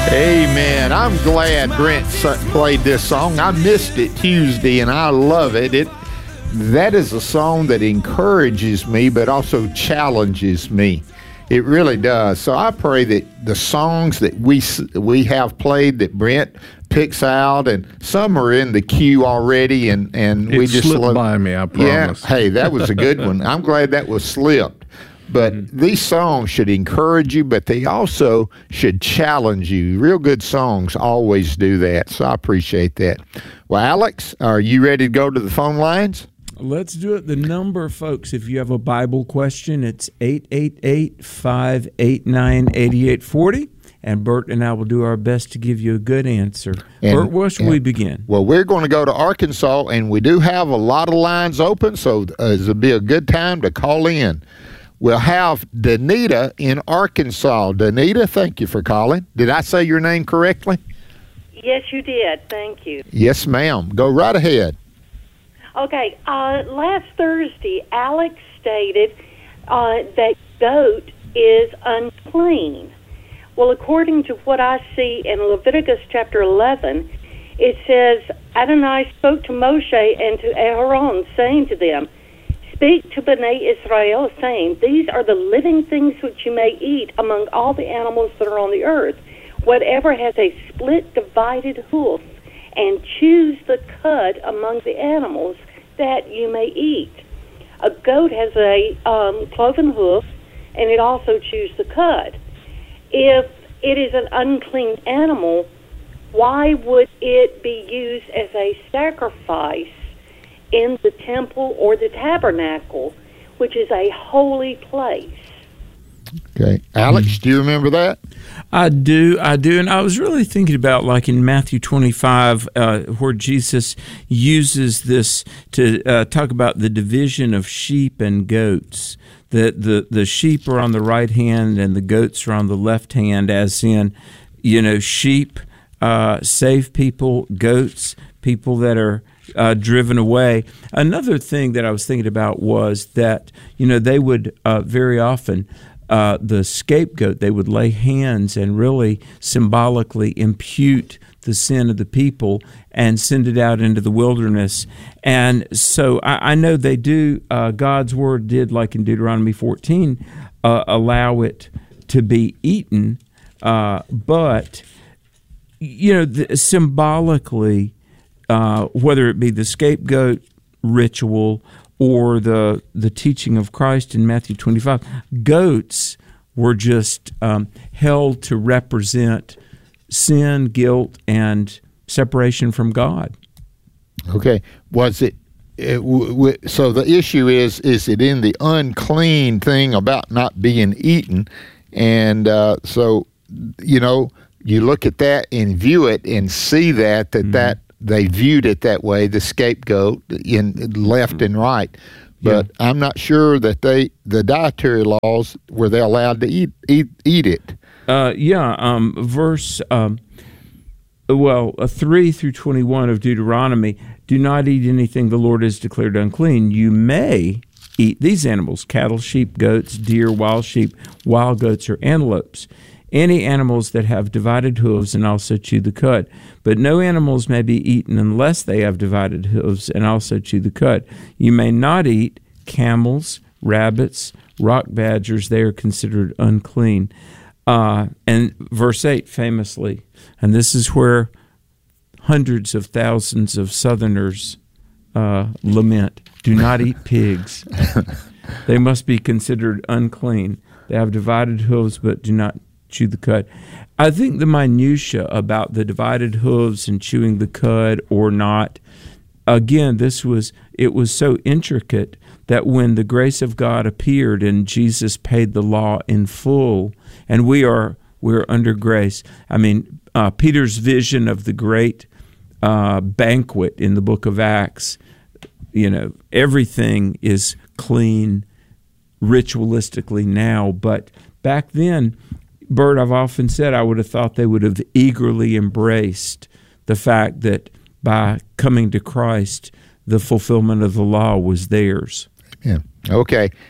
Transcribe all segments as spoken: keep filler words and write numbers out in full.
Amen. I'm glad Brent played this song. I missed it Tuesday, and I love it. It that is a song that encourages me, but also challenges me. It really does. So I pray that the songs that we we have played that Brent picks out, and some are in the queue already, and and it we just slipped love, by me. I promise. Yeah. Hey, that was a good one. I'm glad that was slipped. But mm-hmm. these songs should encourage you, but they also should challenge you. Real good songs always do that, so I appreciate that. Well, Alex, are you ready to go to the phone lines? Let's do it. The number, folks, if you have a Bible question, it's eight eight eight, five eight nine, eight eight four zero, and Bert and I will do our best to give you a good answer. And, Bert, where should we begin? Well, we're going to go to Arkansas, and we do have a lot of lines open, so uh, it'll be a good time to call in. We'll have Danita in Arkansas. Danita, thank you for calling. Did I say your name correctly? Yes, you did. Thank you. Yes, ma'am. Go right ahead. Okay. Uh, last Thursday, Alex stated uh, that goat is unclean. Well, according to what I see in Leviticus chapter eleven, it says, Adonai spoke to Moshe and to Aaron, saying to them, Speak to Bnei Israel, saying, These are the living things which you may eat among all the animals that are on the earth. Whatever has a split, divided hoof, and chews the cud among the animals, that you may eat. A goat has a um, cloven hoof, and it also chews the cud. If it is an unclean animal, why would it be used as a sacrifice in the temple or the tabernacle, which is a holy place? Okay. Alex, do you remember that? I do, I do. And I was really thinking about, like in Matthew twenty-five, uh, where Jesus uses this to uh, talk about the division of sheep and goats. That the, the sheep are on the right hand and the goats are on the left hand, as in, you know, sheep uh, save people, goats, people that are Uh, driven away. Another thing that I was thinking about was that, you know, they would uh, very often, uh, the scapegoat, they would lay hands and really symbolically impute the sin of the people and send it out into the wilderness. And so I, I know they do, uh, God's word did, like in Deuteronomy fourteen, uh, allow it to be eaten, uh, but, you know, the, symbolically, Uh, whether it be the scapegoat ritual or the the teaching of Christ in Matthew twenty-five, goats were just um, held to represent sin, guilt, and separation from God. Okay. Was it, it w- w- so the issue is, is it in the unclean thing about not being eaten? And uh, so, you know, you look at that and view it and see that, that, mm-hmm. that, they viewed it that way, the scapegoat, in left and right. But yeah. I'm not sure that they, the dietary laws, were they allowed to eat eat, eat it? Uh, yeah, um, verse, um, well, uh, three through twenty-one of Deuteronomy, do not eat anything the Lord has declared unclean. You may eat these animals, cattle, sheep, goats, deer, wild sheep, wild goats, or antelopes. Any animals that have divided hooves and also chew the cud. But no animals may be eaten unless they have divided hooves and also chew the cud. You may not eat camels, rabbits, rock badgers. They are considered unclean. Uh, and verse eight, famously, and this is where hundreds of thousands of Southerners uh, lament, do not eat pigs. They must be considered unclean. They have divided hooves but do not chew the cud. I think the minutia about the divided hooves and chewing the cud or not, again, this was, it was so intricate that when the grace of God appeared and Jesus paid the law in full, and we are, we're under grace. I mean, uh, Peter's vision of the great uh, banquet in the book of Acts, you know, everything is clean ritualistically now, but back then, Bert, I've often said I would have thought they would have eagerly embraced the fact that by coming to Christ, the fulfillment of the law was theirs. Yeah. Okay.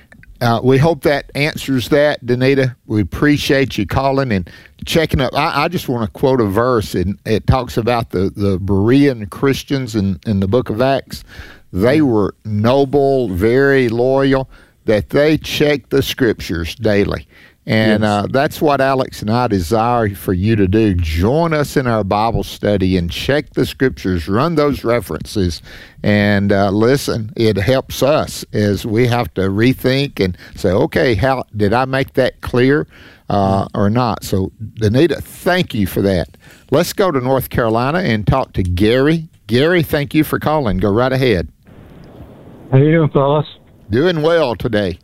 uh, we hope that answers that, Danita. We appreciate you calling and checking up. I, I just want to quote a verse, and it talks about the, the Berean Christians in, in the book of Acts. They were noble, very loyal, that they checked the scriptures daily. And Yes. uh, that's what Alex and I desire for you to do. Join us in our Bible study and check the scriptures, run those references, and uh, listen. It helps us as we have to rethink and say, okay, how did I make that clear uh, or not? So, Danita, thank you for that. Let's go to North Carolina and talk to Gary. Gary, thank you for calling. Go right ahead. How you doing, fellas? Doing well today.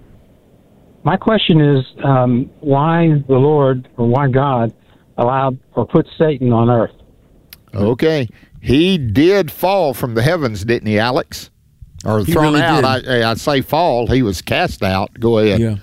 My question is, um, why the Lord, or why God, allowed or put Satan on earth? Okay. He did fall from the heavens, didn't he, Alex? Or He thrown really out. did. I, I'd say fall. He was cast out. Go ahead. Yeah.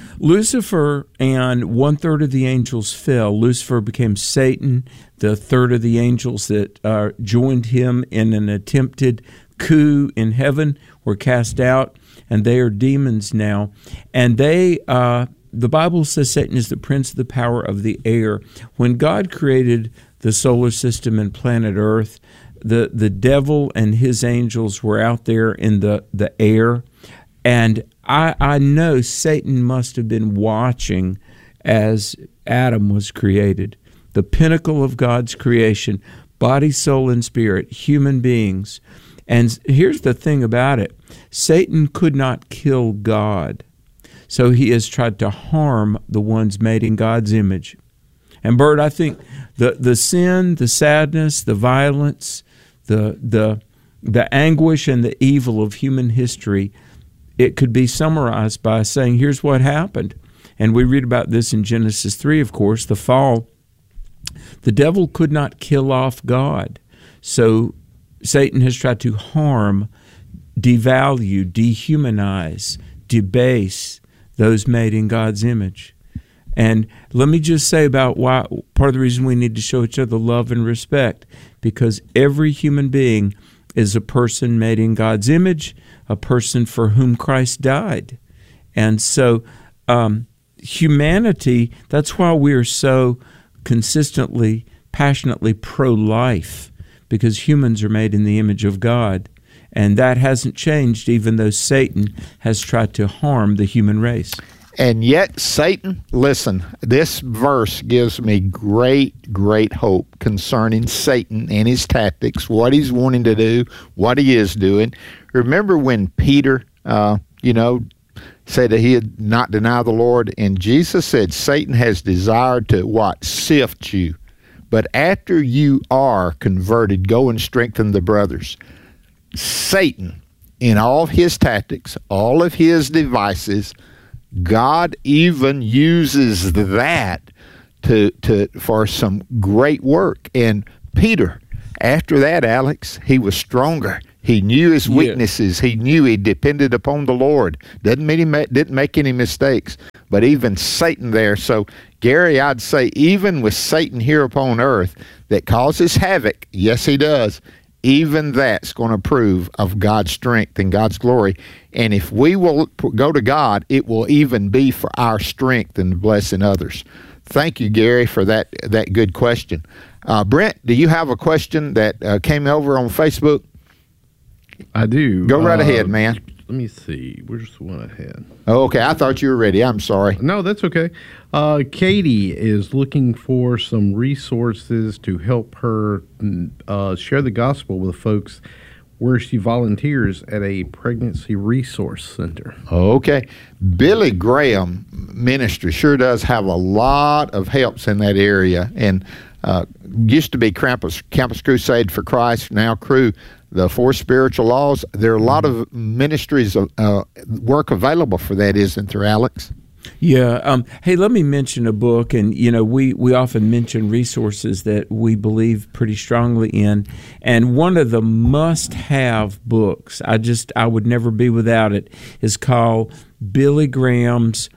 Lucifer and one third of the angels fell. Lucifer became Satan. The third of the angels that uh, joined him in an attempted coup in heaven were cast out, and they are demons now. And they, uh, the Bible says Satan is the prince of the power of the air. When God created the solar system and planet Earth, the, the devil and his angels were out there in the, the air. And I, I know Satan must have been watching as Adam was created, the pinnacle of God's creation, body, soul, and spirit, human beings. And here's the thing about it. Satan could not kill God, so he has tried to harm the ones made in God's image. And Bert, I think the, the sin, the sadness, the violence, the the the anguish and the evil of human history, it could be summarized by saying, here's what happened. And we read about this in Genesis three, of course, the fall. The devil could not kill off God, so Satan has tried to harm, devalue, dehumanize, debase those made in God's image. And let me just say about why part of the reason we need to show each other love and respect, because every human being is a person made in God's image, a person for whom Christ died. And so um, humanity, that's why we are so consistently, passionately pro-life, because humans are made in the image of God. And that hasn't changed, even though Satan has tried to harm the human race. And yet, Satan, listen, this verse gives me great, great hope concerning Satan and his tactics, what he's wanting to do, what he is doing. Remember when Peter, uh, you know, said that he had not denied the Lord, and Jesus said, Satan has desired to, what, sift you. But after you are converted, go and strengthen the brothers. Satan, in all of his tactics, all of his devices, God even uses that to to for some great work. And Peter, after that, Alex, he was stronger. He knew his weaknesses. Yeah. He knew he depended upon the Lord. Doesn't mean he ma- didn't make any mistakes. But even Satan there. So, Gary, I'd say even with Satan here upon earth that causes havoc, yes, he does, even that's going to prove of God's strength and God's glory. And if we will go to God, it will even be for our strength and blessing others. Thank you, Gary, for that that good question. Uh, Brent, do you have a question that uh, came over on Facebook? I do. Go right uh, ahead, man. Let me see. Where's the one I had? Oh, okay. I thought you were ready. I'm sorry. No, that's okay. Uh, Katie is looking for some resources to help her uh, share the gospel with folks where she volunteers at a pregnancy resource center. Okay. Billy Graham Ministry sure does have a lot of helps in that area. And uh, used to be Campus, Campus Crusade for Christ, now Cru, the Four Spiritual Laws. There are a lot of ministries, uh, work available for that, isn't there, Alex? Yeah. Um, hey, let me mention a book, and you know, we we often mention resources that we believe pretty strongly in, and one of the must-have books, I just I would never be without it, is called Billy Graham's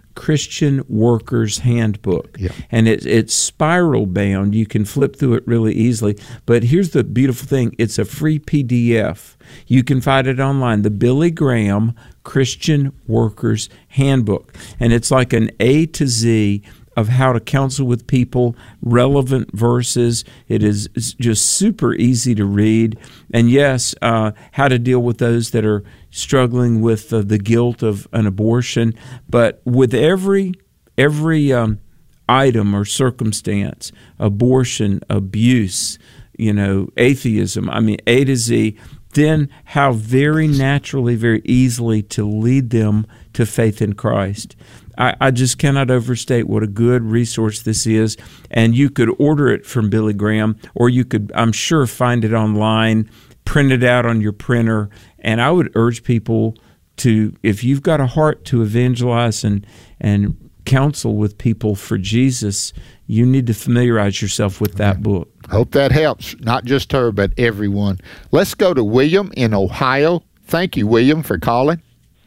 Christian Workers Handbook. Yeah. And it, it's spiral bound. You can flip through it really easily. But here's the beautiful thing. It's a free P D F. You can find it online, the Billy Graham Christian Workers Handbook. And it's like an A to Z of how to counsel with people, relevant verses. It is just super easy to read. And yes, uh, how to deal with those that are struggling with uh, the guilt of an abortion. But with every every um, item or circumstance, abortion, abuse, you know, atheism, I mean, A to Z, then how very naturally, very easily to lead them to faith in Christ. I, I just cannot overstate what a good resource this is. And you could order it from Billy Graham, or you could, I'm sure, find it online, print it out on your printer. And I would urge people to, if you've got a heart to evangelize and, and counsel with people for Jesus, you need to familiarize yourself with that book. Hope that helps, not just her, but everyone. Let's go to William in Ohio. Thank you, William, for calling.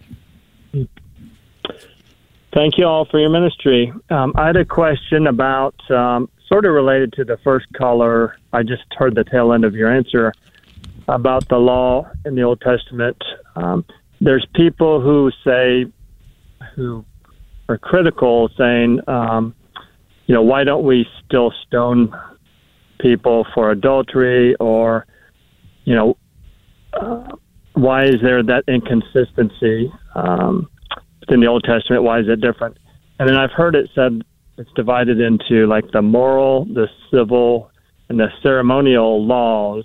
Thank you all for your ministry. Um, I had a question about, um, sort of related to the first caller. I just heard the tail end of your answer about the law in the Old Testament. Um, there's people who say, who are critical, saying, um, you know, why don't we still stone people for adultery, or, you know, uh, why is there that inconsistency um, in the Old Testament? Why is it different? And then I've heard it said it's divided into like the moral, the civil, and the ceremonial laws,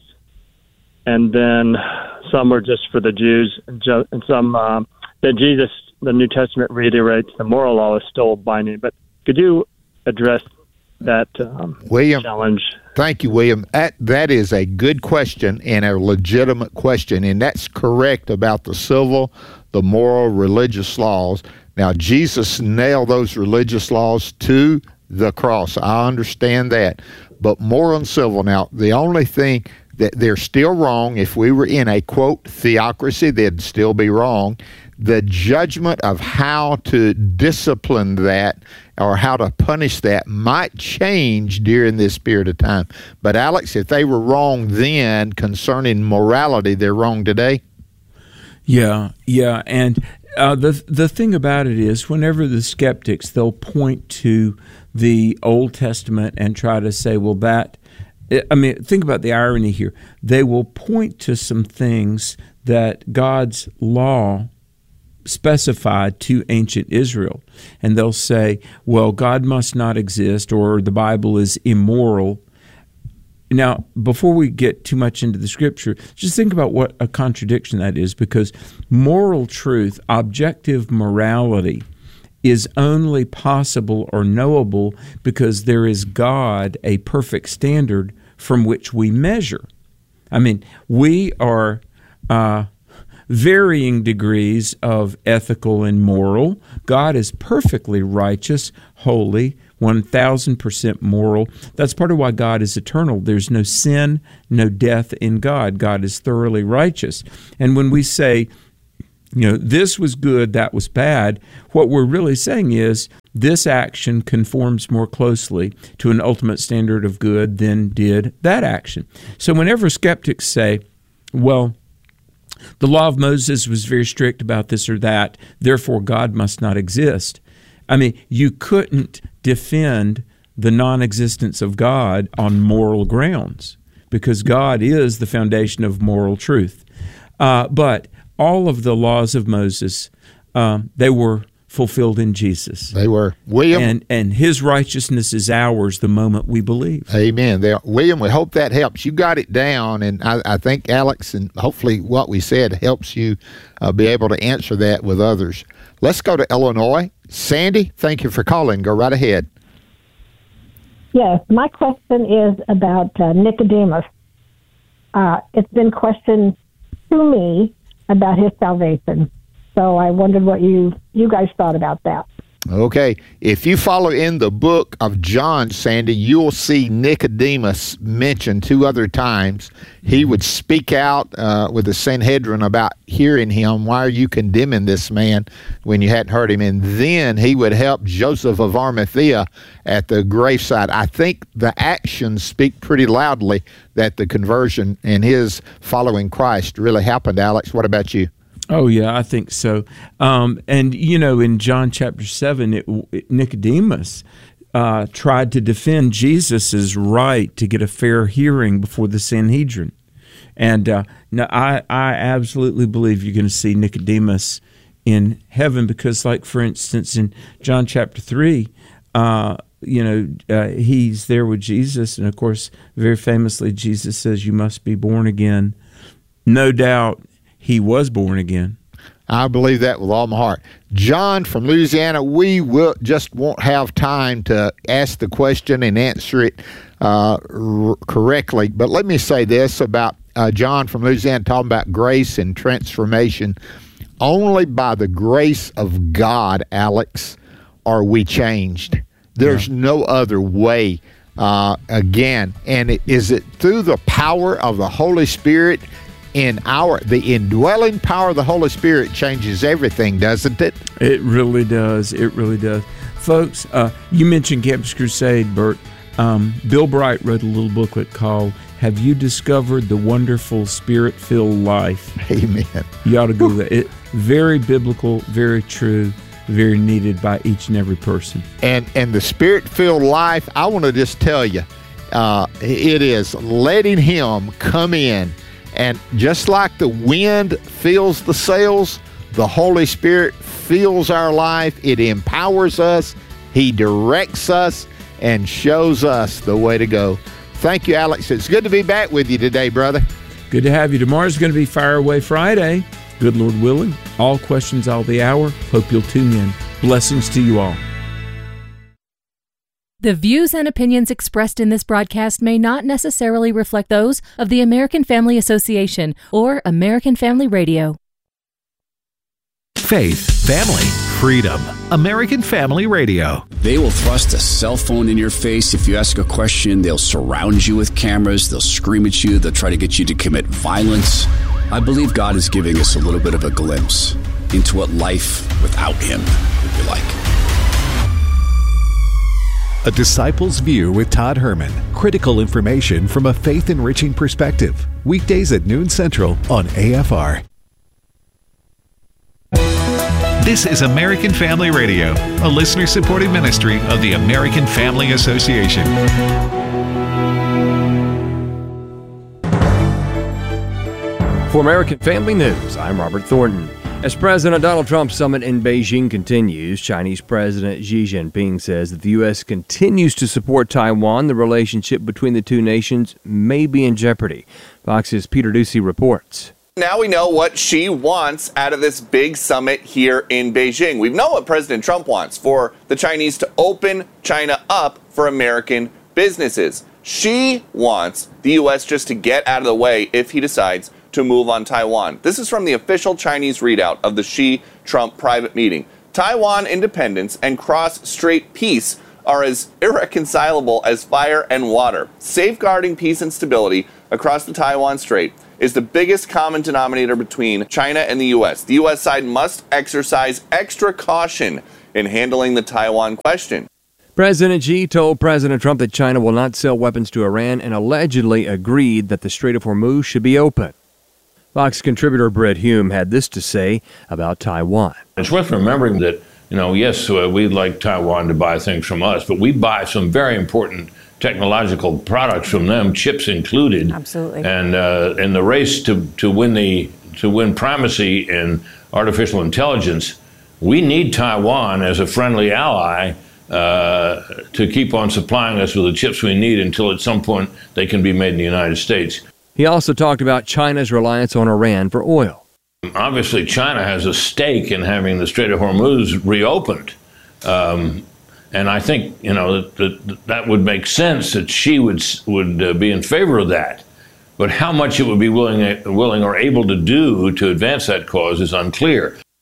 and then some are just for the Jews, and, ju- and some um, that Jesus, the New Testament reiterates the moral law is still binding. But could you address that um, William, challenge? Thank you, William. That, that is a good question and a legitimate question, and that's correct about the civil, the moral, religious laws. Now, Jesus nailed those religious laws to the cross. I understand that. But moral and civil, now, the only thing that they're still wrong, if we were in a, quote, theocracy, they'd still be wrong. The judgment of how to discipline that or how to punish that might change during this period of time. But Alex, if they were wrong then concerning morality, they're wrong today? Yeah, yeah. And uh, the the thing about it is, whenever the skeptics, they'll point to the Old Testament and try to say, well, that, I mean, think about the irony here. They will point to some things that God's law specified to ancient Israel, and they'll say, well, God must not exist, or the Bible is immoral. Now, before we get too much into the scripture, just think about what a contradiction that is, because moral truth, objective morality, is only possible or knowable because there is God, a perfect standard from which we measure. I mean, we are uh, varying degrees of ethical and moral. God is perfectly righteous, holy, one thousand percent moral. That's part of why God is eternal. There's no sin, no death in God. God is thoroughly righteous. And when we say, you know, this was good, that was bad, what we're really saying is this action conforms more closely to an ultimate standard of good than did that action. So whenever skeptics say, well, the law of Moses was very strict about this or that, therefore God must not exist. I mean, you couldn't defend the non-existence of God on moral grounds because God is the foundation of moral truth. Uh, but all of the laws of Moses, um, they were fulfilled in Jesus. They were. William. And, and his righteousness is ours the moment we believe. Amen. They, William, we hope that helps. You got it down, and I, I think Alex, and hopefully what we said helps you uh, be able to answer that with others. Let's go to Illinois. Sandy, thank you for calling. Go right ahead. Yes, my question is about uh, Nicodemus. Uh, it's been questioned to me about his salvation. So I wondered what you, you guys thought about that. Okay, if you follow in the book of John, Sandy, you'll see Nicodemus mentioned two other times. He would speak out uh, with the Sanhedrin about hearing him. Why are you condemning this man when you hadn't heard him? And then he would help Joseph of Arimathea at the graveside. I think the actions speak pretty loudly that the conversion and his following Christ really happened. Alex, what about you? Oh, yeah, I think so. Um, and, you know, in John chapter seven, it, it, Nicodemus uh, tried to defend Jesus' right to get a fair hearing before the Sanhedrin. And uh, now I, I absolutely believe you're going to see Nicodemus in heaven because, like, for instance, in John chapter three, uh, you know, uh, he's there with Jesus. And, of course, very famously, Jesus says, you must be born again. No doubt. He was born again. I believe that with all my heart. John from Louisiana, we will just won't have time to ask the question and answer it uh, r- correctly. But let me say this about uh, John from Louisiana talking about grace and transformation. Only by the grace of God, Alex, are we changed. There's yeah. no other way. Uh, again, and it, is it through the power of the Holy Spirit? In our the indwelling power of the Holy Spirit changes everything, doesn't it? It really does. It really does. Folks, uh, you mentioned Campus Crusade, Bert. Um, Bill Bright wrote a little booklet called Have You Discovered the Wonderful Spirit-Filled Life? Amen. You ought to go there. It, very biblical, very true, very needed by each and every person. And, and the Spirit-filled life, I want to just tell you, uh, it is letting Him come in. And just like the wind fills the sails, the Holy Spirit fills our life. It empowers us. He directs us and shows us the way to go. Thank you, Alex. It's good to be back with you today, brother. Good to have you. Tomorrow's going to be Fire Away Friday. Good Lord willing. All questions all the hour. Hope you'll tune in. Blessings to you all. The views and opinions expressed in this broadcast may not necessarily reflect those of the American Family Association or American Family Radio. Faith, family, freedom. American Family Radio. They will thrust a cell phone in your face. If you ask a question, they'll surround you with cameras. They'll scream at you. They'll try to get you to commit violence. I believe God is giving us a little bit of a glimpse into what life without Him would be like. A Disciple's View with Todd Herman. Critical information from a faith-enriching perspective. Weekdays at noon Central on A F R. This is American Family Radio, a listener-supported ministry of the American Family Association. For American Family News, I'm Robert Thornton. As President Donald Trump's summit in Beijing continues, Chinese President Xi Jinping says that the U S continues to support Taiwan. The relationship between the two nations may be in jeopardy. Fox's Peter Ducey reports. Now we know what Xi wants out of this big summit here in Beijing. We know what President Trump wants, for the Chinese to open China up for American businesses. Xi wants the U S just to get out of the way if he decides to move on Taiwan. This is from the official Chinese readout of the Xi-Trump private meeting. Taiwan independence and cross-strait peace are as irreconcilable as fire and water. Safeguarding peace and stability across the Taiwan Strait is the biggest common denominator between China and the U S. The U S side must exercise extra caution in handling the Taiwan question. President Xi told President Trump that China will not sell weapons to Iran and allegedly agreed that the Strait of Hormuz should be open. Fox contributor Brett Hume had this to say about Taiwan. It's worth remembering that, you know, yes, uh, we'd like Taiwan to buy things from us, but we buy some very important technological products from them, chips included. Absolutely. And uh, in the race to, to win the to win primacy in artificial intelligence, we need Taiwan as a friendly ally uh, to keep on supplying us with the chips we need until at some point they can be made in the United States. He also talked about China's reliance on Iran for oil. Obviously, China has a stake in having the Strait of Hormuz reopened. Um, and I think, you know, that, that, that would make sense that she would, would uh, be in favor of that. But how much it would be willing, willing or able to do to advance that cause is unclear.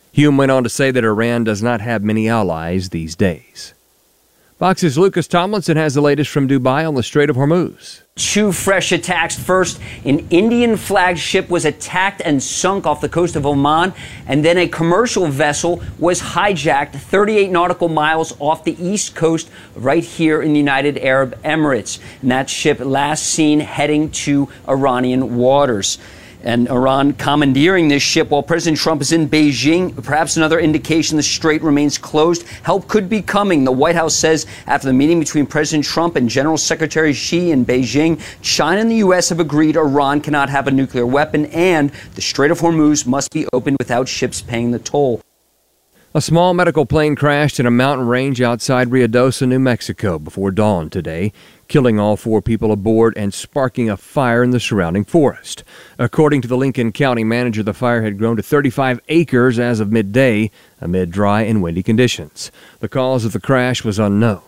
Hume went on to say that Iran does not have many allies these days. Fox's Lucas Tomlinson has the latest from Dubai on the Strait of Hormuz. Two fresh attacks. First, an Indian flagged ship was attacked and sunk off the coast of Oman, and then a commercial vessel was hijacked thirty-eight nautical miles off the east coast right here in the United Arab Emirates. And that ship last seen heading to Iranian waters. And Iran commandeering this ship while President Trump is in Beijing. Perhaps another indication the strait remains closed. Help could be coming. The White House says after the meeting between President Trump and General Secretary Xi in Beijing, China and the U S have agreed Iran cannot have a nuclear weapon and the Strait of Hormuz must be opened without ships paying the toll. A small medical plane crashed in a mountain range outside Ruidoso, New Mexico before dawn today, killing all four people aboard and sparking a fire in the surrounding forest. According to the Lincoln County manager, the fire had grown to thirty-five acres as of midday amid dry and windy conditions. The cause of the crash was unknown.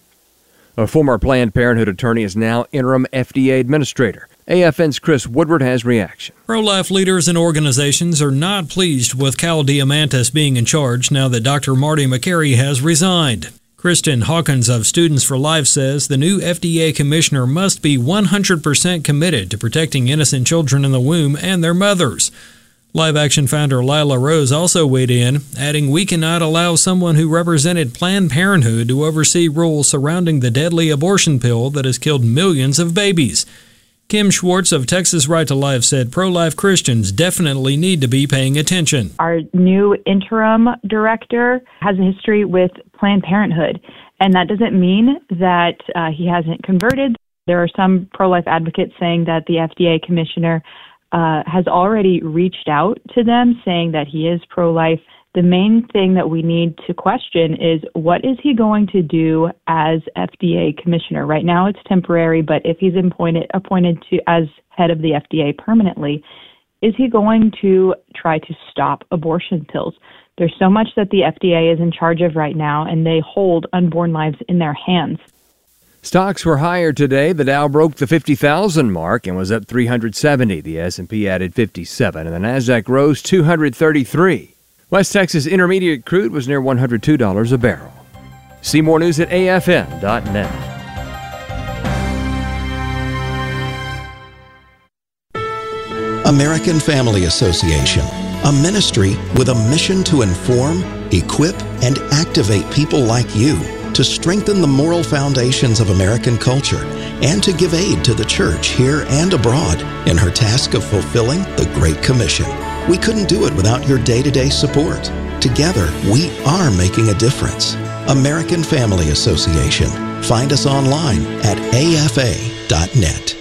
A former Planned Parenthood attorney is now interim F D A administrator. A F N's Chris Woodward has reaction. Pro-life leaders and organizations are not pleased with Cal Diamantis being in charge now that Doctor Marty Makary has resigned. Kristen Hawkins of Students for Life says the new F D A commissioner must be one hundred percent committed to protecting innocent children in the womb and their mothers. Live Action founder Lila Rose also weighed in, adding we cannot allow someone who represented Planned Parenthood to oversee rules surrounding the deadly abortion pill that has killed millions of babies. Kim Schwartz of Texas Right to Life said pro-life Christians definitely need to be paying attention. Our new interim director has a history with Planned Parenthood, and that doesn't mean that uh, he hasn't converted. There are some pro-life advocates saying that the F D A commissioner uh, has already reached out to them saying that he is pro-life. The main thing that we need to question is what is he going to do as F D A commissioner? Right now it's temporary, but if he's appointed appointed to as head of the F D A permanently, is he going to try to stop abortion pills? There's so much that the F D A is in charge of right now, and they hold unborn lives in their hands. Stocks were higher today. The Dow broke the fifty thousand mark and was up three hundred seventy. The S and P added fifty-seven, and the Nasdaq rose two hundred thirty-three. West Texas Intermediate crude was near one hundred two dollars a barrel. See more news at A F N dot net. American Family Association, a ministry with a mission to inform, equip, and activate people like you to strengthen the moral foundations of American culture and to give aid to the church here and abroad in her task of fulfilling the Great Commission. We couldn't do it without your day-to-day support. Together, we are making a difference. American Family Association. Find us online at A F A dot net.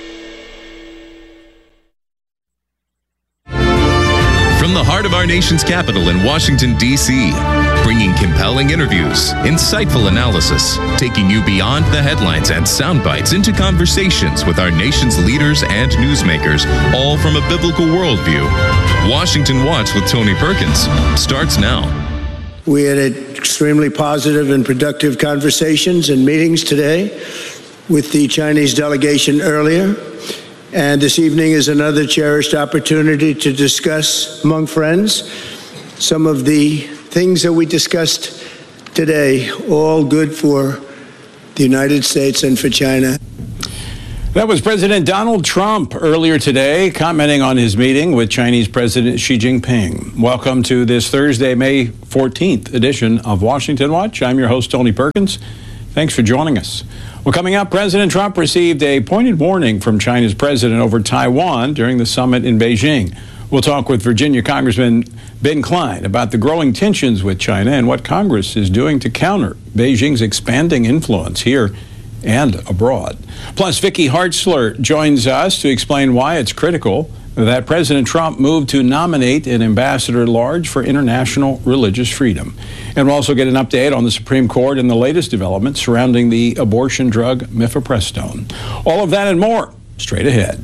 From the heart of our nation's capital in Washington, D C, bringing compelling interviews, insightful analysis, taking you beyond the headlines and sound bites into conversations with our nation's leaders and newsmakers, all from a biblical worldview. Washington Watch with Tony Perkins starts now. We had extremely positive and productive conversations and meetings today with the Chinese delegation earlier. And this evening is another cherished opportunity to discuss among friends some of the things that we discussed today, all good for the United States and for China. That was President Donald Trump earlier today, commenting on his meeting with Chinese President Xi Jinping. Welcome to this Thursday, May fourteenth edition of Washington Watch. I'm your host, Tony Perkins. Thanks for joining us. Well, coming up, President Trump received a pointed warning from China's president over Taiwan during the summit in Beijing. We'll talk with Virginia Congressman Ben Cline about the growing tensions with China and what Congress is doing to counter Beijing's expanding influence here and abroad. Plus, Vicky Hartzler joins us to explain why it's critical that President Trump moved to nominate an ambassador at large for international religious freedom. And we'll also get an update on the Supreme Court and the latest developments surrounding the abortion drug mifepristone. All of that and more straight ahead.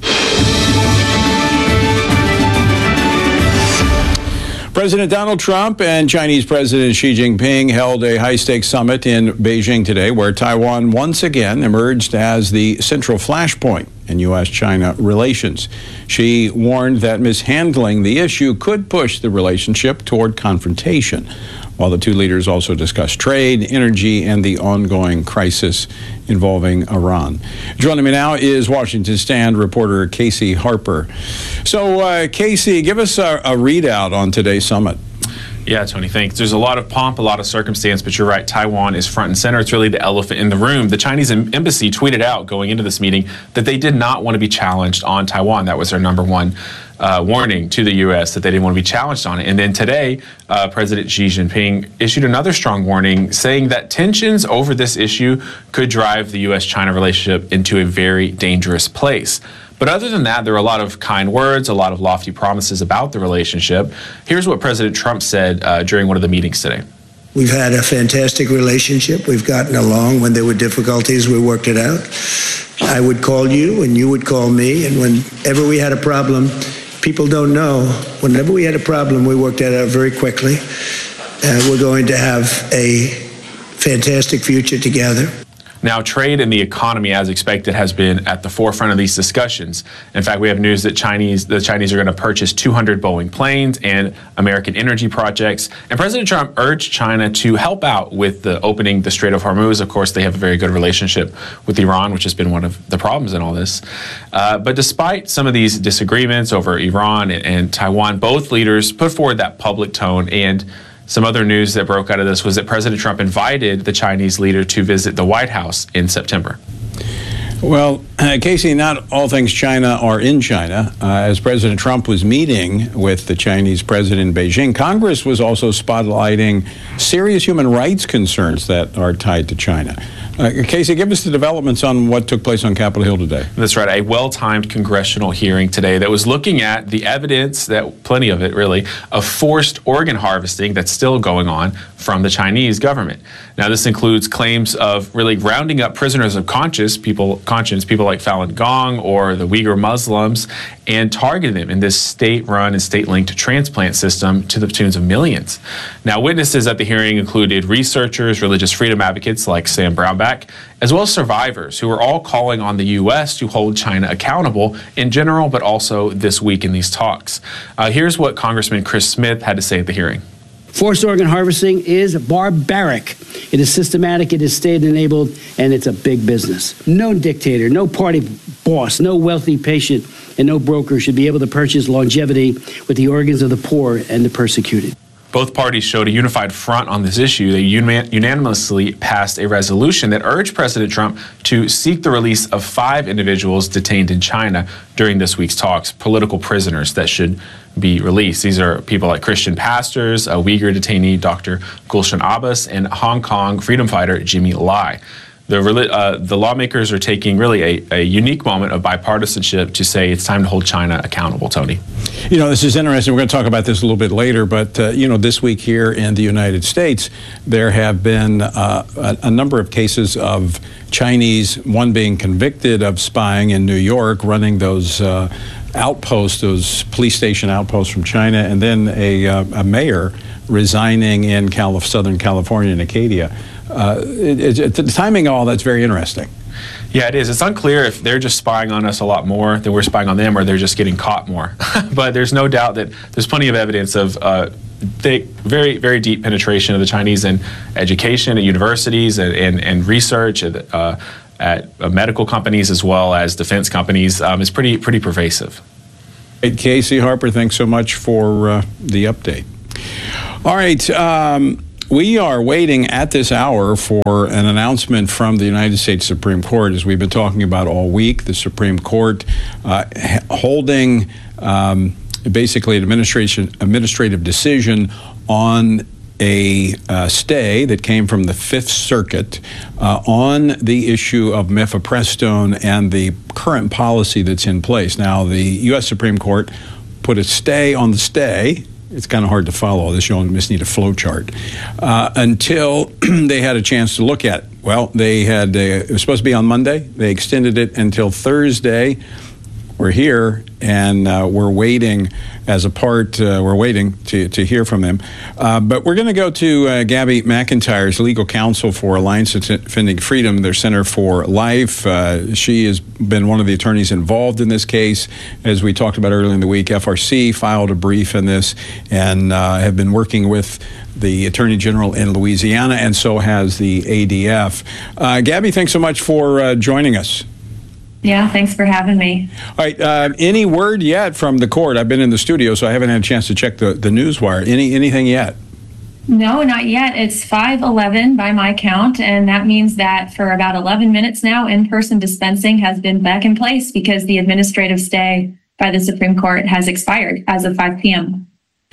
President Donald Trump and Chinese President Xi Jinping held a high-stakes summit in Beijing today where Taiwan once again emerged as the central flashpoint in U S China relations. She warned that mishandling the issue could push the relationship toward confrontation, while the two leaders also discussed trade, energy, and the ongoing crisis involving Iran. Joining me now is Washington Stand reporter Casey Harper. So, uh, Casey, give us a, a readout on today's summit. Yeah, Tony, thanks. There's a lot of pomp, a lot of circumstance, but you're right, Taiwan is front and center. It's really the elephant in the room. The Chinese embassy tweeted out going into this meeting that they did not want to be challenged on Taiwan. That was their number one uh, warning to the U S, that they didn't want to be challenged on it. And then today, uh, President Xi Jinping issued another strong warning, saying that tensions over this issue could drive the U S China relationship into a very dangerous place. But other than that, there were a lot of kind words, a lot of lofty promises about the relationship. Here's what President Trump said uh, during one of the meetings today. We've had a fantastic relationship. We've gotten along. When there were difficulties, we worked it out. I would call you and you would call me. And whenever we had a problem, people don't know, whenever we had a problem, we worked it out very quickly. Uh, we're going to have a fantastic future together. Now, trade and the economy, as expected, has been at the forefront of these discussions. In fact, we have news that Chinese, the Chinese are going to purchase two hundred Boeing planes and American energy projects. And President Trump urged China to help out with the opening the Strait of Hormuz. Of course, they have a very good relationship with Iran, which has been one of the problems in all this. Uh, but despite some of these disagreements over Iran and, and Taiwan, both leaders put forward that public tone. And some other news that broke out of this was that President Trump invited the Chinese leader to visit the White House in September. Well, uh, Casey, not all things China are in China. Uh, as President Trump was meeting with the Chinese president in Beijing, Congress was also spotlighting serious human rights concerns that are tied to China. Uh, Casey, give us the developments on what took place on Capitol Hill today. That's right. A well-timed congressional hearing today that was looking at the evidence, that plenty of it really, of forced organ harvesting that's still going on from the Chinese government. Now, this includes claims of really rounding up prisoners of conscience, people, conscience, people like Falun Gong or the Uyghur Muslims, and targeting them in this state-run and state-linked transplant system to the tunes of millions. Now, witnesses at the hearing included researchers, religious freedom advocates like Sam Brownback, as well as survivors who are all calling on the U S to hold China accountable in general, but also this week in these talks. Uh, here's what Congressman Chris Smith had to say at the hearing. Forced organ harvesting is barbaric. It is systematic, it is state-enabled, and it's a big business. No dictator, no party boss, no wealthy patient, and no broker should be able to purchase longevity with the organs of the poor and the persecuted. Both parties showed a unified front on this issue. They unanimously passed a resolution that urged President Trump to seek the release of five individuals detained in China during this week's talks, political prisoners that should be released. These are people like Christian pastors, a Uyghur detainee, Doctor Gulshan Abbas, and Hong Kong freedom fighter Jimmy Lai. The, uh, the lawmakers are taking really a, a unique moment of bipartisanship to say it's time to hold China accountable, Tony. You know, this is interesting. We're going to talk about this a little bit later, but, uh, you know, this week here in the United States, there have been uh, a, a number of cases of Chinese, one being convicted of spying in New York, running those uh, outposts, those police station outposts from China, and then a, uh, a mayor resigning in Calif- Southern California in Acadia. Uh, it, it, the timing of all that's very interesting. Yeah, it is. It's unclear if they're just spying on us a lot more than we're spying on them, or they're just getting caught more. But there's no doubt that there's plenty of evidence of uh, thick, very, very deep penetration of the Chinese in education at universities and, and, and research at, uh, at uh, medical companies as well as defense companies. Um, is pretty, pretty pervasive. Hey, Casey Harper, thanks so much for uh, the update. All right. Um, We are waiting at this hour for an announcement from the United States Supreme Court, as we've been talking about all week. The Supreme Court uh, holding um, basically an administration administrative decision on a uh, stay that came from the Fifth Circuit uh, on the issue of mifepristone and the current policy that's in place. Now, the U S Supreme Court put a stay on the stay. It's kind of hard to follow this. You just need a flow chart uh, until they had a chance to look at it. Well, they had, uh, it was supposed to be on Monday. They extended it until Thursday. we're here, and uh, we're waiting as a part, uh, we're waiting to, to hear from them. Uh, but we're going to go to uh, Gabby McIntyre's legal counsel for Alliance Defending Freedom, their Center for Life. Uh, she has been one of the attorneys involved in this case. As we talked about earlier in the week, F R C filed a brief in this and uh, have been working with the Attorney General in Louisiana, and so has the A D F. Uh, Gabby, thanks so much for uh, joining us. Yeah, thanks for having me. All right, uh, any word yet from the court? I've been in the studio, so I haven't had a chance to check the, the news wire. Any anything yet? No, not yet. It's five eleven by my count, and that means that for about eleven minutes now, in-person dispensing has been back in place because the administrative stay by the Supreme Court has expired as of five p.m.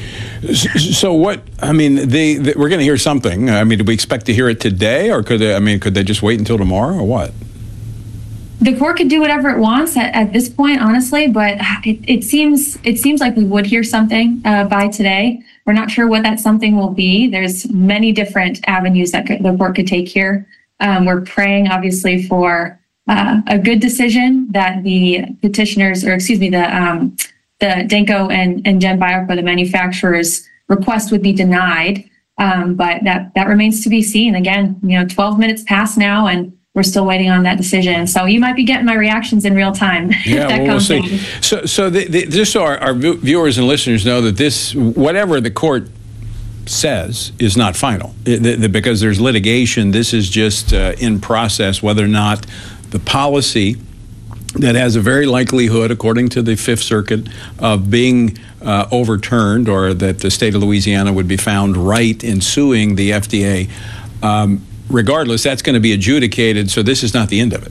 So what, I mean, they, they, we're going to hear something. I mean, do we expect to hear it today, or could they, I mean, could they just wait until tomorrow, or what? The court could do whatever it wants at, at this point, honestly, but it, it seems it seems like we would hear something uh, by today. We're not sure what that something will be. There's many different avenues that could, the court could take here. Um, we're praying, obviously, for uh, a good decision that the petitioners, or excuse me, the um, the Danco and, and Gen Biopro, the manufacturers' request would be denied. Um, but that that remains to be seen. Again, you know, twelve minutes past now, and we're still waiting on that decision. So you might be getting my reactions in real time. Yeah, that well, we'll see. In. So, so the, the, just so our, our viewers and listeners know that this, whatever the court says, is not final. It, the, the, because there's litigation, this is just uh, in process, whether or not the policy that has a very likelihood, according to the Fifth Circuit, of being uh, overturned, or that the state of Louisiana would be found right in suing the F D A. Um, regardless, that's going to be adjudicated, so this is not the end of it.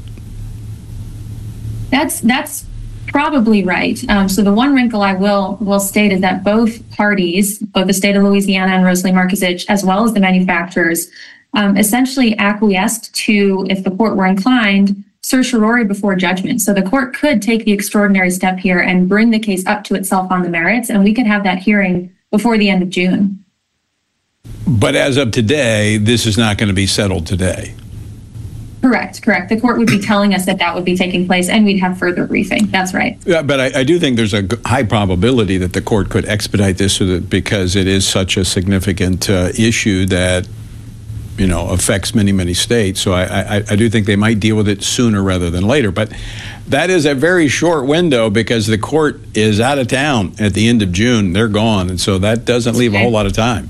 That's that's probably right. Um, so the one wrinkle I will will state is that both parties, both the state of Louisiana and Rosalie Markuzich, as well as the manufacturers, um, essentially acquiesced to, if the court were inclined, certiorari before judgment. So the court could take the extraordinary step here and bring the case up to itself on the merits, and we could have that hearing before the end of June. But as of today, this is not going to be settled today. Correct, correct. The court would be telling us that that would be taking place, and we'd have further briefing. That's right. Yeah, but I, I do think there's a high probability that the court could expedite this, so that, because it is such a significant uh, issue that, you know, affects many, many states. So I, I, I do think they might deal with it sooner rather than later. But that is a very short window, because the court is out of town at the end of June. They're gone, and so that doesn't leave a whole lot of time.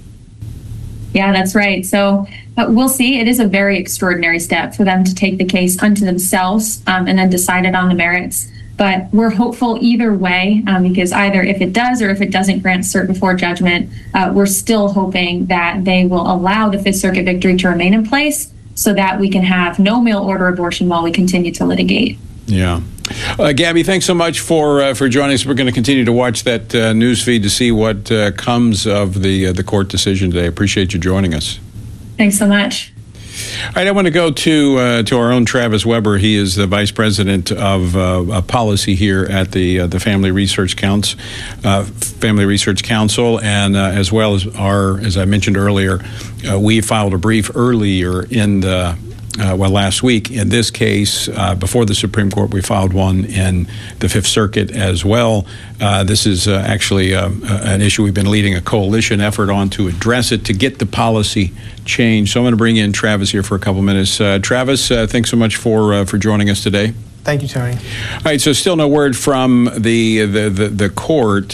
Yeah, that's right. So uh, we'll see. It is a very extraordinary step for them to take the case unto themselves um, and then decide it on the merits. But we're hopeful either way, um, because either if it does or if it doesn't grant cert before judgment, uh, we're still hoping that they will allow the Fifth Circuit victory to remain in place so that we can have no mail order abortion while we continue to litigate. Yeah. Uh, Gabby, thanks so much for uh, for joining us. We're going to continue to watch that uh, news feed to see what uh, comes of the uh, the court decision today. Appreciate you joining us. Thanks so much. All right, I want to go to uh, to our own Travis Weber. He is the vice president of uh, policy here at the uh, the Family Research Council, uh, Family Research Council, and uh, as well as our, as I mentioned earlier, uh, we filed a brief earlier in the. Uh, well, last week. In this case, uh, before the Supreme Court, we filed one in the Fifth Circuit as well. Uh, this is uh, actually uh, an issue we've been leading a coalition effort on to address it, to get the policy changed. So I'm going to bring in Travis here for a couple minutes. Uh, Travis, uh, thanks so much for uh, for joining us today. Thank you, Tony. All right, so still no word from the the the, the court.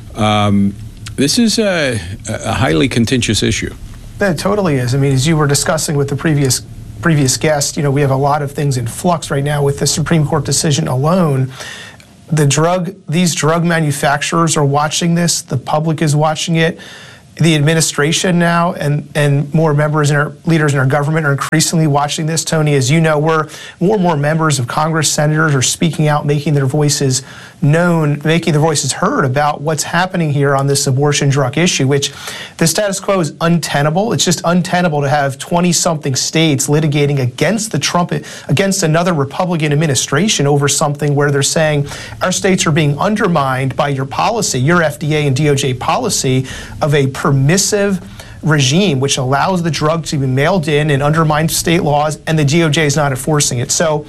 Um, this is a, a highly contentious issue. That totally is. I mean, as you were discussing with the previous previous guest, you know, we have a lot of things in flux right now with the Supreme Court decision alone. The drug, these drug manufacturers are watching this. The public is watching it. The administration now and, and more members and our leaders in our government are increasingly watching this. Tony, as you know, we're more and more members of Congress, senators are speaking out, making their voices known, making their voices heard about what's happening here on this abortion drug issue, which the status quo is untenable. It's just untenable to have twenty-something states litigating against the Trump, against another Republican administration over something where they're saying our states are being undermined by your policy, your F D A and D O J policy of a permissive regime which allows the drug to be mailed in and undermines state laws, and the D O J is not enforcing it. So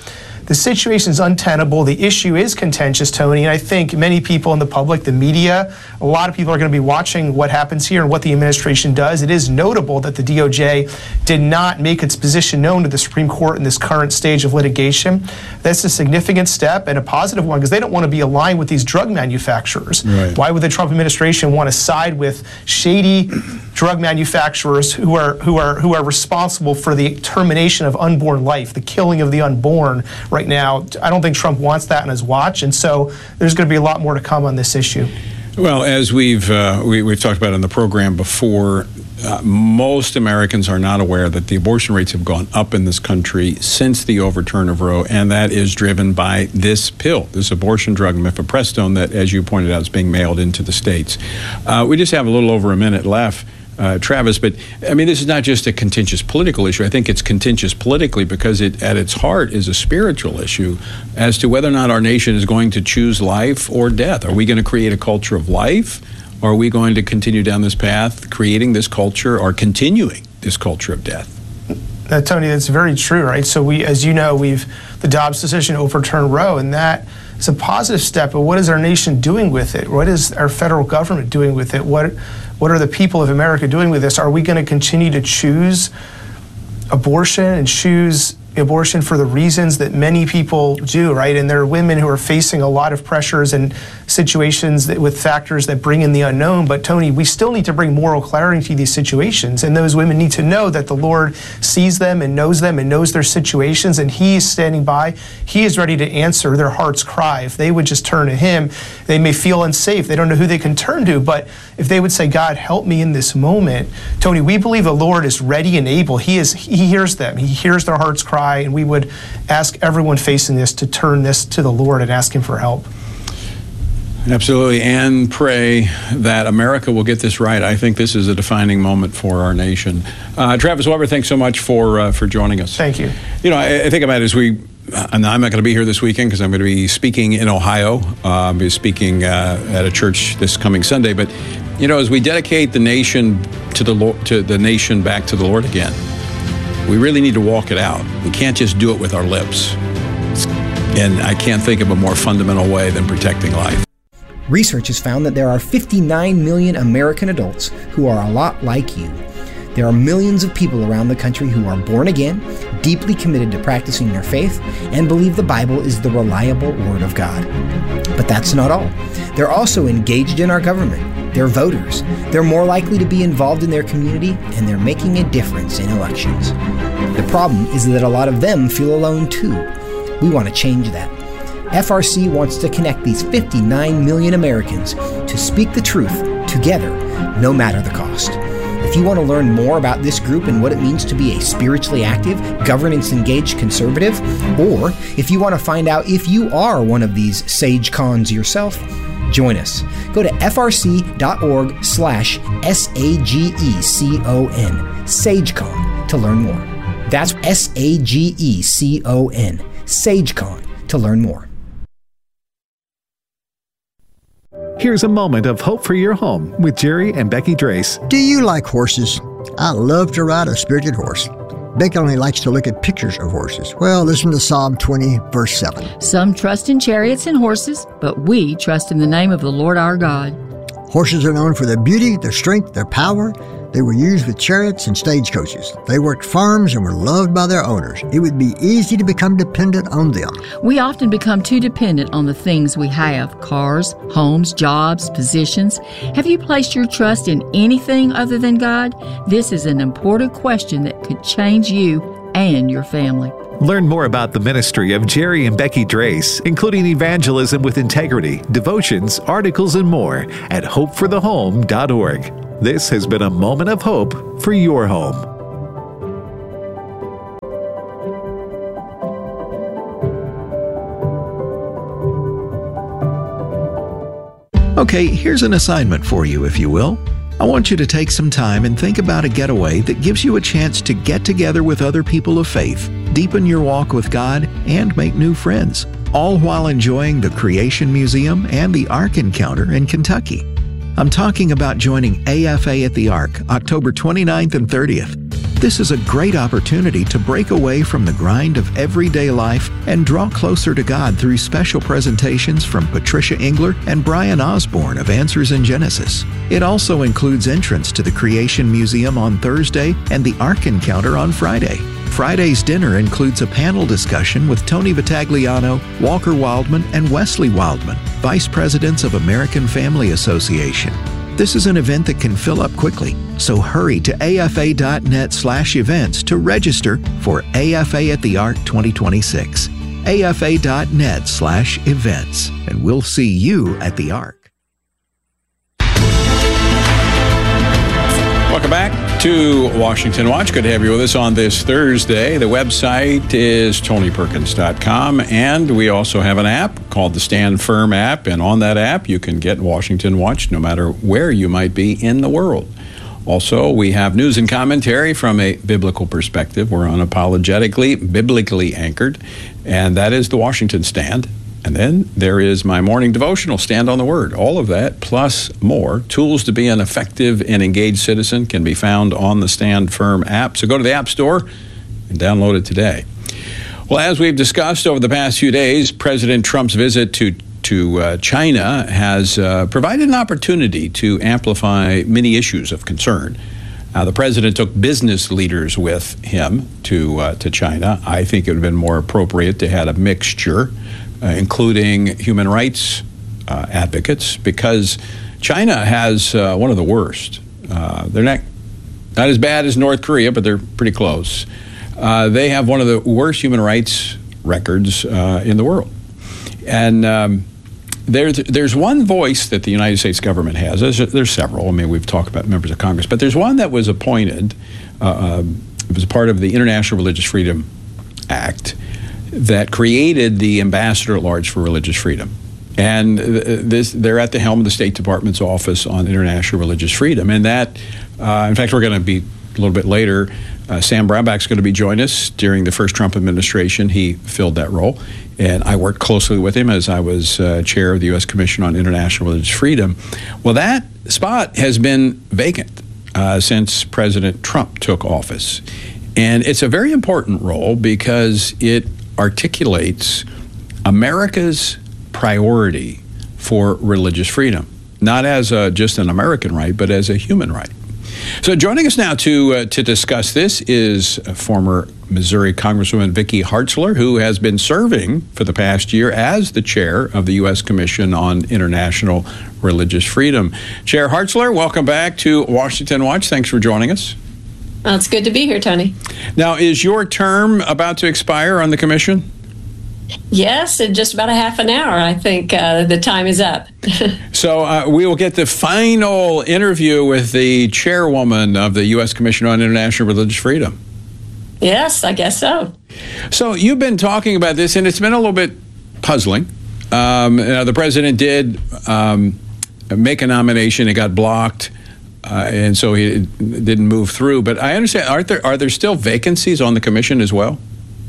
the situation is untenable. The issue is contentious, Tony, and I think many people in the public, the media, a lot of people are going to be watching what happens here and what the administration does. It is notable that the D O J did not make its position known to the Supreme Court in this current stage of litigation. That's a significant step and a positive one because they don't want to be aligned with these drug manufacturers. Right. Why would the Trump administration want to side with shady drug manufacturers who are who are who are responsible for the termination of unborn life, the killing of the unborn right now? I don't think Trump wants that on his watch, and so there's going to be a lot more to come on this issue. Well, as we've uh, we, we've talked about in the program before, uh, most Americans are not aware that the abortion rates have gone up in this country since the overturn of Roe, and that is driven by this pill, this abortion drug, mifepristone, that, as you pointed out, is being mailed into the states. Uh, we just have a little over a minute left. Uh, Travis, but I mean, this is not just a contentious political issue. I think it's contentious politically because it, at its heart, is a spiritual issue as to whether or not our nation is going to choose life or death. Are we going to create a culture of life, or are we going to continue down this path, creating this culture or continuing this culture of death? Uh, Tony, that's very true, right? So we, as you know, we've the Dobbs decision overturned Roe, and that is a positive step. But what is our nation doing with it? What is our federal government doing with it? What What are the people of America doing with this? Are we going to continue to choose abortion and choose abortion for the reasons that many people do, right? And there are women who are facing a lot of pressures and situations that, with factors that bring in the unknown. But Tony, we still need to bring moral clarity to these situations. And those women need to know that the Lord sees them and knows them and knows their situations. And He is standing by. He is ready to answer their heart's cry. If they would just turn to Him, they may feel unsafe. They don't know who they can turn to. But if they would say, God, help me in this moment, Tony, we believe the Lord is ready and able. He is. He hears them. He hears their heart's cry. And we would ask everyone facing this to turn this to the Lord and ask Him for help. Absolutely, and pray that America will get this right. I think this is a defining moment for our nation. Uh, Travis Weber, thanks so much for uh, for joining us. Thank you. You know, I, I think about it as we, and I'm not going to be here this weekend because I'm going to be speaking in Ohio. Uh, I'll be speaking uh, at a church this coming Sunday. But you know, as we dedicate the nation to the Lord, to the nation back to the Lord again, we really need to walk it out. We can't just do it with our lips. And I can't think of a more fundamental way than protecting life. Research has found that there are fifty-nine million American adults who are a lot like you. There are millions of people around the country who are born again, deeply committed to practicing their faith, and believe the Bible is the reliable Word of God. But that's not all. They're also engaged in our government. They're voters. They're more likely to be involved in their community, and they're making a difference in elections. The problem is that a lot of them feel alone too. We want to change that. F R C wants to connect these fifty-nine million Americans to speak the truth together, no matter the cost. If you want to learn more about this group and what it means to be a spiritually active, governance-engaged conservative, or if you want to find out if you are one of these sage cons yourself, join us. Go to frc.org slash S-A-G-E-C-O-N, SageCon, to learn more. That's S-A-G-E-C-O-N, SageCon, to learn more. Here's a moment of hope for your home with Jerry and Becky Drace. Do you like horses? I love to ride a spirited horse. Becky only likes to look at pictures of horses. Well, listen to Psalm twenty, verse seven. Some trust in chariots and horses, but we trust in the name of the Lord our God. Horses are known for their beauty, their strength, their power. They were used with chariots and stagecoaches. They worked farms and were loved by their owners. It would be easy to become dependent on them. We often become too dependent on the things we have: cars, homes, jobs, positions. Have you placed your trust in anything other than God? This is an important question that could change you and your family. Learn more about the ministry of Jerry and Becky Drace, including evangelism with integrity, devotions, articles, and more at hope for the home dot org. This has been a moment of hope for your home. Okay, here's an assignment for you, if you will. I want you to take some time and think about a getaway that gives you a chance to get together with other people of faith, deepen your walk with God, and make new friends, all while enjoying the Creation Museum and the Ark Encounter in Kentucky. I'm talking about joining A F A at the Ark October twenty-ninth and thirtieth. This is a great opportunity to break away from the grind of everyday life and draw closer to God through special presentations from Patricia Engler and Brian Osborne of Answers in Genesis. It also includes entrance to the Creation Museum on Thursday and the Ark Encounter on Friday. Friday's dinner includes a panel discussion with Tony Vitagliano, Walker Wildman, and Wesley Wildman, Vice Presidents of American Family Association. This is an event that can fill up quickly, so hurry to afa.net slash events to register for A F A at the Ark twenty twenty-six. afa.net slash events, and we'll see you at the Ark. Welcome back to Washington Watch. Good to have you with us on this Thursday. The website is tony perkins dot com, and we also have an app called the Stand Firm app, and on that app you can get Washington Watch no matter where you might be in the world. Also, we have news and commentary from a biblical perspective. We're unapologetically, biblically anchored, and that is the Washington Stand. And then there is my morning devotional, Stand on the Word. All of that, plus more. Tools to be an effective and engaged citizen can be found on the Stand Firm app. So go to the App Store and download it today. Well, as we've discussed over the past few days, President Trump's visit to, to uh, China has uh, provided an opportunity to amplify many issues of concern. Uh, the president took business leaders with him to, uh, to China. I think it would have been more appropriate to have a mixture, Uh, including human rights uh, advocates, because China has uh, one of the worst. Uh, they're not, not as bad as North Korea, but they're pretty close. Uh, they have one of the worst human rights records uh, in the world. And um, there's, there's one voice that the United States government has. There's, there's several. I mean, we've talked about members of Congress, but there's one that was appointed. Uh, um, it was part of the International Religious Freedom Act that created the Ambassador at Large for Religious Freedom. And this, they're at the helm of the State Department's Office on International Religious Freedom. And that, uh, in fact, we're going to be a little bit later, uh, Sam Brownback's going to be joining us during the first Trump administration. He filled that role. And I worked closely with him as I was uh, chair of the U S Commission on International Religious Freedom. Well, that spot has been vacant uh, since President Trump took office. And it's a very important role because it articulates America's priority for religious freedom, not as a, just an American right, but as a human right. So joining us now to uh, to discuss this is former Missouri Congresswoman Vicky Hartzler, who has been serving for the past year as the chair of the U S Commission on International Religious Freedom. Chair Hartzler, welcome back to Washington Watch. Thanks for joining us. Well, it's good to be here, Tony. Now, is your term about to expire on the commission? Yes, in just about a half an hour, I think uh, the time is up. So uh, we will get the final interview with the chairwoman of the U S Commission on International Religious Freedom. Yes, I guess so. So you've been talking about this, and it's been a little bit puzzling. Um, you know, the president did um, make a nomination. It got blocked. Uh, and so he didn't move through. But I understand, aren't there, are there still vacancies on the commission as well?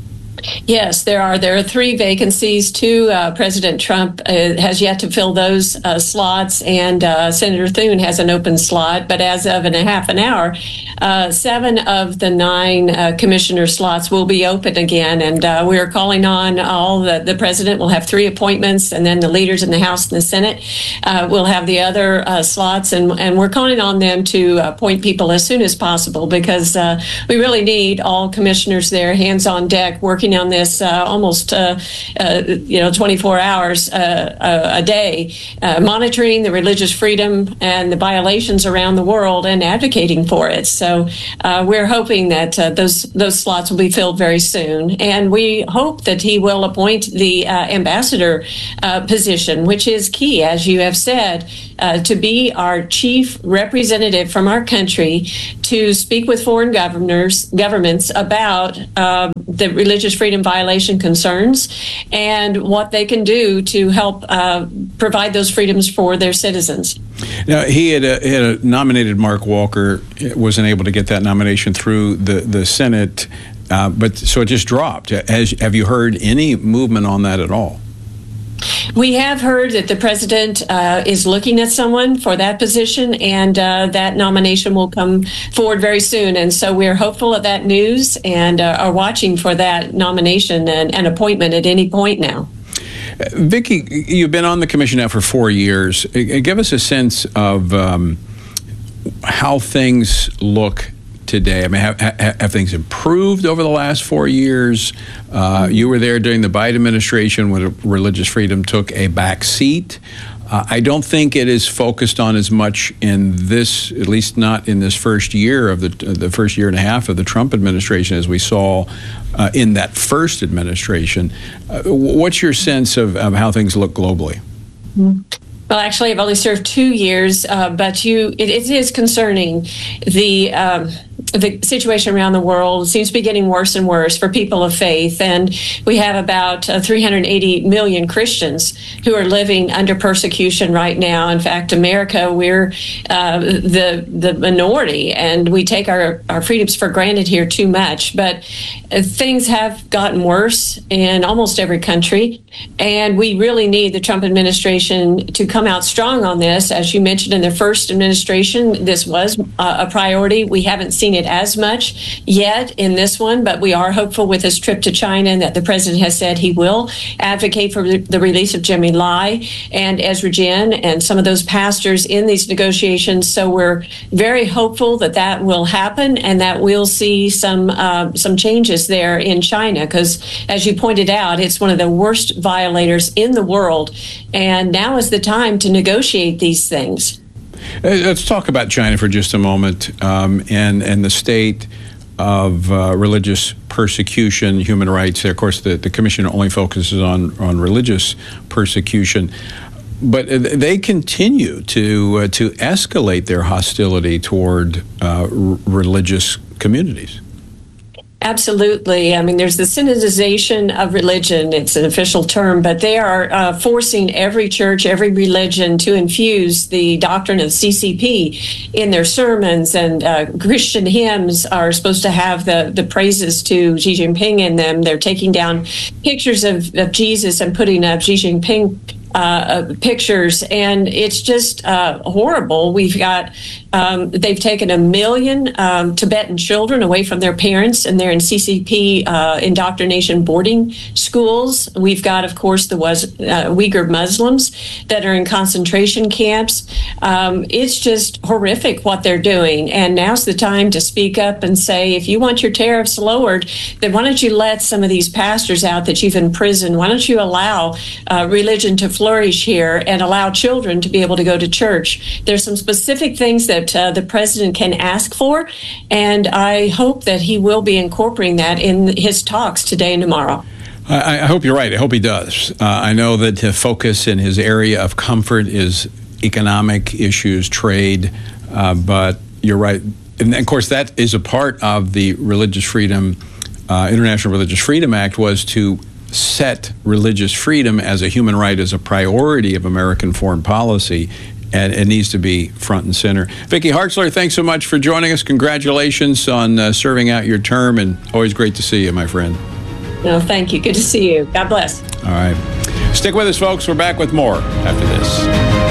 Yes, there are. There are three vacancies. Two, uh, President Trump uh, has yet to fill those uh, slots, and uh, Senator Thune has an open slot. But as of in a half an hour, uh, seven of the nine uh, commissioner slots will be open again. And uh, we are calling on all the, the president will have three appointments, and then the leaders in the House and the Senate uh, will have the other uh, slots. And, and we're calling on them to appoint people as soon as possible, because uh, we really need all commissioners there, hands on deck, working on this uh, almost uh, uh, you know twenty-four hours uh, a day, uh, monitoring the religious freedom and the violations around the world and advocating for it. So uh, we're hoping that uh, those those slots will be filled very soon, and we hope that he will appoint the uh, ambassador uh, position, which is key, as you have said, uh, to be our chief representative from our country to speak with foreign governors governments about uh, the religious freedom violation concerns and what they can do to help uh, provide those freedoms for their citizens. Now, he had, uh, had uh, nominated Mark Walker, wasn't able to get that nomination through the, the Senate, uh, but so it just dropped. Has, have you heard any movement on that at all? We have heard that the president uh, is looking at someone for that position, and uh, that nomination will come forward very soon. And so we're hopeful of that news and uh, are watching for that nomination and, and appointment at any point now. Vicki, you've been on the commission now for four years. Give us a sense of um, how things look today. I mean, have, have things improved over the last four years? Uh, you were there during the Biden administration when religious freedom took a back seat. Uh, I don't think it is focused on as much in this, at least not in this first year of the the first year and a half of the Trump administration, as we saw uh, in that first administration. Uh, what's your sense of, of how things look globally? Well, actually, I've only served two years, uh, but you, it, it is concerning. The um, the situation around the world seems to be getting worse and worse for people of faith, and we have about uh, three hundred eighty million Christians who are living under persecution right now. In fact, America, we're uh, the the minority, and we take our, our freedoms for granted here too much. But uh, things have gotten worse in almost every country, and we really need the Trump administration to come out strong on this. As you mentioned, in the first administration, this was uh, a priority. We haven't seen it as much yet in this one, but we are hopeful with his trip to China, and that the president has said he will advocate for the release of Jimmy Lai and Ezra Jin and some of those pastors in these negotiations. So we're very hopeful that that will happen and that we'll see some uh, some changes there in China, because as you pointed out, it's one of the worst violators in the world, and now is the time to negotiate these things. Let's talk about China for just a moment, um, and and the state of uh, religious persecution, human rights. Of course, the, the commission only focuses on, on religious persecution, but they continue to uh, to escalate their hostility toward uh, r- religious communities. Absolutely. I mean, there's the synodization of religion. It's an official term, but they are uh, forcing every church, every religion to infuse the doctrine of C C P in their sermons, and uh, Christian hymns are supposed to have the, the praises to Xi Jinping in them. They're taking down pictures of, of Jesus and putting up Xi Jinping Uh, pictures, and it's just uh, horrible. We've got, um, they've taken a million um, Tibetan children away from their parents, and they're in C C P uh, indoctrination boarding schools. We've got, of course, the was, uh, Uyghur Muslims that are in concentration camps. Um, it's just horrific what they're doing, and now's the time to speak up and say, if you want your tariffs lowered, then why don't you let some of these pastors out that you've imprisoned? Why don't you allow uh, religion to flourish here and allow children to be able to go to church? There's some specific things that uh, the president can ask for, and I hope that he will be incorporating that in his talks today and tomorrow. I, I hope you're right. I hope he does. Uh, I know that the focus in his area of comfort is economic issues, trade, uh, but you're right. And of course, that is a part of the Religious Freedom, uh, International Religious Freedom Act, was to set religious freedom as a human right, as a priority of American foreign policy, and it needs to be front and center. Vicki Hartzler, thanks so much for joining us. Congratulations on uh, serving out your term, and always great to see you, my friend. No, thank you. Good to see you. God bless. All right. Stick with us, folks. We're back with more after this.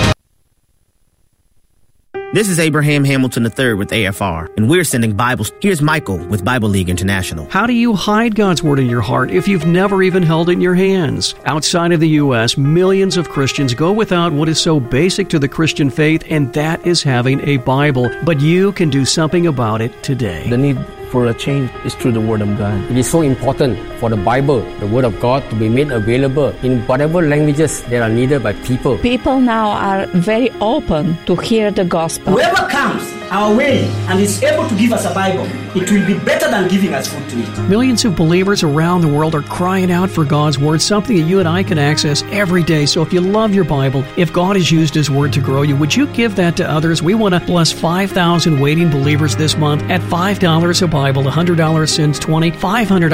This is Abraham Hamilton the third with A F R, and we're sending Bibles. Here's Michael with Bible League International. How do you hide God's Word in your heart if you've never even held it in your hands? Outside of the U S, millions of Christians go without what is so basic to the Christian faith, and that is having a Bible. But you can do something about it today. The need for a change is through the Word of God. It is so important for the Bible, the Word of God, to be made available in whatever languages that are needed by people. People now are very open to hear the gospel. Whoever comes our way and is able to give us a Bible, it will be better than giving us food to eat. Millions of believers around the world are crying out for God's Word, something that you and I can access every day. So if you love your Bible, if God has used His Word to grow you, would you give that to others? We want to bless five thousand waiting believers this month at five dollars a Bible, one hundred dollars since twenty, five hundred dollars